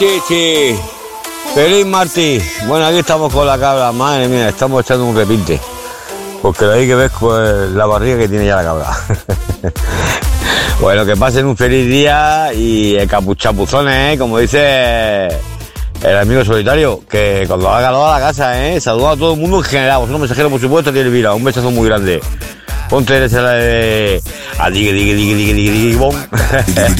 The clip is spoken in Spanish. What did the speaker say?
Sí. Feliz martes. Bueno, aquí estamos con la cabra. Madre mía, estamos echando un repinte. Porque hay que ver pues, la barriga que tiene ya la cabra. Bueno, que pasen un feliz día y chapuzones, como dice el amigo solitario, que cuando haga calor a la casa, saluda a todo el mundo en general. Vosotros mensajeros, por supuesto, tiene Elvira. Un besazo muy grande. Ponte esa de... A digue, bom.